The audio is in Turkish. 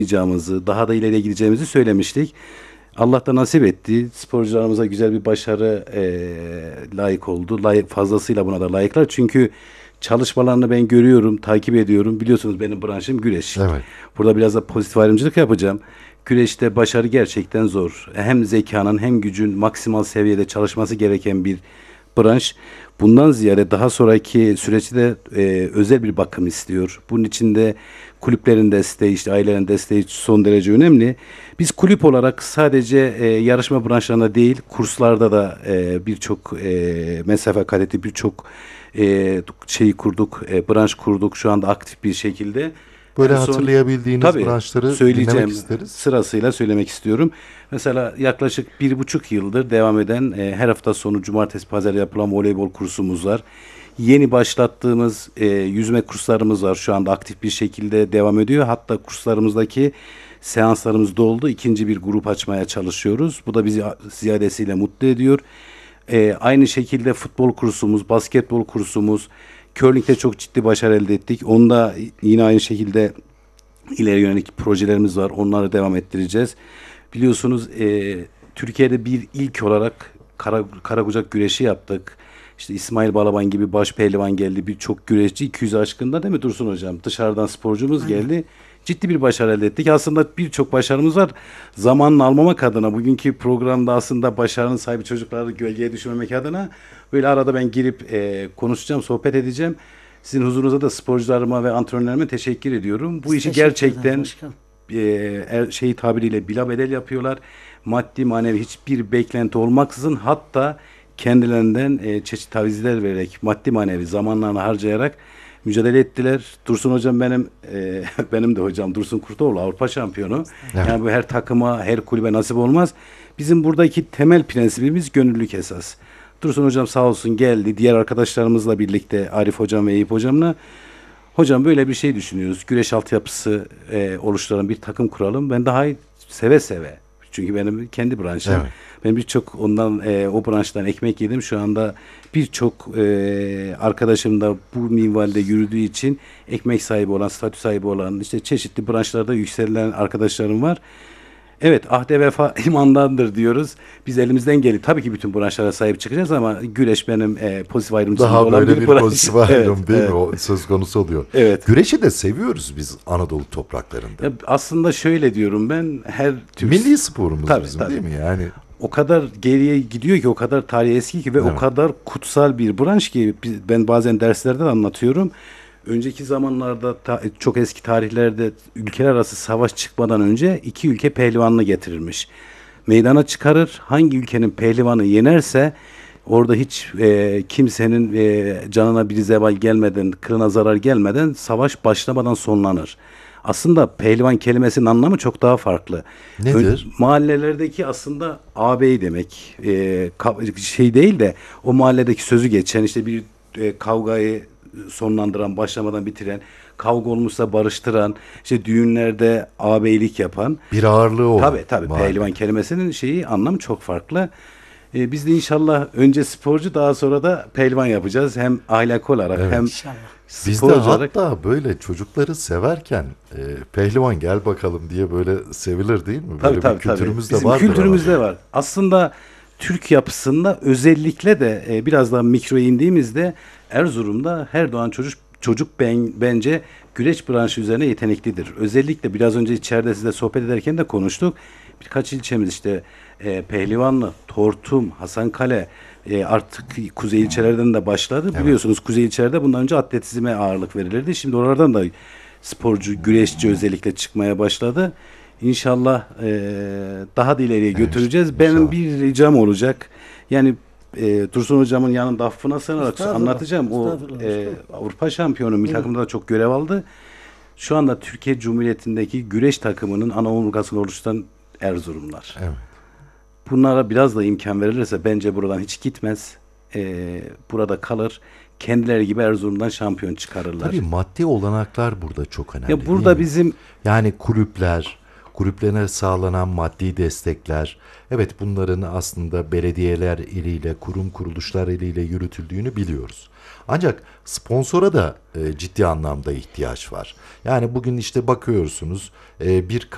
daha da ileriye gideceğimizi söylemiştik. Allah da nasip etti. Sporcularımıza güzel bir başarı layık oldu. Fazlasıyla buna da layıklar. Çünkü çalışmalarını ben görüyorum, takip ediyorum. Biliyorsunuz benim branşım güreş. Evet. Burada biraz da pozitif ayrımcılık yapacağım. Güreşte başarı gerçekten zor. Hem zekanın hem gücün maksimal seviyede çalışması gereken bir branş. Bundan ziyade daha sonraki süreçte de özel bir bakım istiyor. Bunun için de kulüplerin desteği, işte ailelerin desteği son derece önemli. Biz kulüp olarak sadece yarışma branşlarında değil, kurslarda da birçok mesafe kat ettik, birçok şeyi kurduk, branş kurduk şu anda aktif bir şekilde. Böyle En son, hatırlayabildiğiniz tabii branşları dinlemek söyleyeceğim, isteriz. sırasıyla söylemek istiyorum. Mesela yaklaşık 1,5 yıldır devam eden her hafta sonu cumartesi pazar yapılan voleybol kursumuz var. Yeni başlattığımız yüzme kurslarımız var. Şu anda aktif bir şekilde devam ediyor. Hatta kurslarımızdaki seanslarımız doldu. İkinci bir grup açmaya çalışıyoruz. Bu da bizi ziyadesiyle mutlu ediyor. Aynı şekilde futbol kursumuz, basketbol kursumuz, curling'de çok ciddi başarı elde ettik. Onda yine aynı şekilde ileri yönelik projelerimiz var. Onları devam ettireceğiz. Biliyorsunuz Türkiye'de bir ilk olarak karakucak güreşi yaptık. İşte İsmail Balaban gibi baş pehlivan geldi. Birçok güreşçi 200 aşkında değil mi Dursun Hocam? Dışarıdan sporcumuz geldi. Ciddi bir başarı elde ettik. Aslında birçok başarımız var. Zamanını almamak adına bugünkü programda aslında başarının sahibi çocukları gölgeye düşürmemek adına böyle arada ben girip konuşacağım, sohbet edeceğim. Sizin huzurunuza da sporcularıma ve antrenörlerime teşekkür ediyorum. Bu Biz işi teşekkür ederiz gerçekten başkanım. şey tabiriyle bilabedel yapıyorlar. Maddi manevi hiçbir beklenti olmaksızın hatta kendilerinden çeşitli tavizler vererek maddi manevi zamanlarını harcayarak mücadele ettiler. Dursun hocam benim benim de hocam Dursun Kurtoğlu Avrupa şampiyonu. Evet. Yani bu her takıma, her kulübe nasip olmaz. Bizim buradaki temel prensibimiz gönüllülük esas. Dursun hocam sağ olsun geldi. Diğer arkadaşlarımızla birlikte Arif hocam ve Eyüp hocamla hocam böyle bir şey düşünüyoruz. Güreş altyapısı oluşturan bir takım kuralım. Ben daha seve seve. Çünkü benim kendi branşım. Evet. Ben birçok ondan o branştan ekmek yedim. Şu anda birçok arkadaşım da bu minvalde yürüdüğü için ekmek sahibi olan, statü sahibi olan işte çeşitli branşlarda yükselen arkadaşlarım var. Evet, ahde vefa imandandır diyoruz. Biz elimizden gelip tabii ki bütün branşlara sahip çıkacağız ama güreş benim pozitif ayrımcılığım Daha olan böyle bir branş. pozitif ayrım Evet, değil evet. mi? O söz konusu oluyor. Evet. Güreşi de seviyoruz biz Anadolu topraklarında. Ya aslında şöyle diyorum ben her tür Milli sporumuz Tabii, bizim tabii. değil mi? Yani o kadar geriye gidiyor ki o kadar tarihi eski ki ve Evet. o kadar kutsal bir branş ki ben bazen derslerde de anlatıyorum. Önceki zamanlarda çok eski tarihlerde ülkeler arası savaş çıkmadan önce iki ülke pehlivanını getirirmiş. Meydana çıkarır. Hangi ülkenin pehlivanı yenerse orada hiç kimsenin canına bir zeval gelmeden, kılına zarar gelmeden savaş başlamadan sonlanır. Aslında pehlivan kelimesinin anlamı çok daha farklı. Nedir? Mahallelerdeki aslında ağabey demek. Şey değil de o mahalledeki sözü geçen işte bir kavgayı sonlandıran, başlamadan bitiren, kavga olmuşsa barıştıran, işte düğünlerde ağabeylik yapan. Bir ağırlığı olan. Tabii mahalle. pehlivan kelimesinin şeyi anlamı çok farklı. Biz de inşallah önce sporcu daha sonra da pehlivan yapacağız. Hem ahlak olarak Evet. hem İnşallah. Biz de sporcu olarak. hatta böyle çocukları severken pehlivan gel bakalım diye böyle sevilir değil mi? Tabii, Böyle tabii, bir kültürümüz tabii. de Bizim vardır. kültürümüzde var. Aslında Türk yapısında özellikle de biraz daha mikro indiğimizde Erzurum'da her doğan çocuk bence güreş branşı üzerine yeteneklidir. Özellikle biraz önce içeride sizle sohbet ederken de konuştuk. Birkaç ilçemiz işte Pehlivanlı, Tortum, Hasankale artık kuzey ilçelerden de başladı. Evet. Biliyorsunuz kuzey ilçelerde bundan önce atletizme ağırlık verilirdi. Şimdi oralardan da sporcu, güreşçi özellikle çıkmaya başladı. İnşallah daha da ileriye götüreceğiz. inşallah. Benim bir ricam olacak. Yani Dursun hocamın yanında affına sığınarak Estağfurullah, anlatacağım. O estağfurullah. Avrupa şampiyonu milli takımda da çok görev aldı. Şu anda Türkiye Cumhuriyeti'ndeki güreş takımının ana omurgasını oluşturan Erzurumlar. Evet. Bunlara biraz da imkan verilirse bence buradan hiç gitmez. Burada kalır. Kendileri gibi Erzurum'dan şampiyon çıkarırlar. Tabii maddi olanaklar burada çok önemli. Ya burada değil mi? bizim Yani kulüplerine sağlanan maddi destekler, evet bunların aslında belediyeler eliyle, kurum kuruluşlar eliyle yürütüldüğünü biliyoruz. Ancak sponsora da ciddi anlamda ihtiyaç var. Yani bugün işte bakıyorsunuz bir